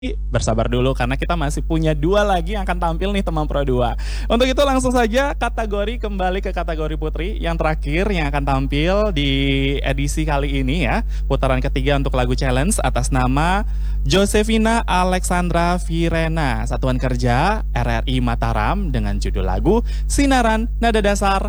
Bersabar dulu karena kita masih punya 2 lagi yang akan tampil nih teman Pro 2. Untuk itu langsung saja kembali ke kategori putri yang terakhir yang akan tampil di edisi kali ini ya. Putaran ketiga untuk lagu challenge atas nama Josefina Alexandra Virena, Satuan Kerja RRI Mataram dengan judul lagu Sinaran Nada Dasar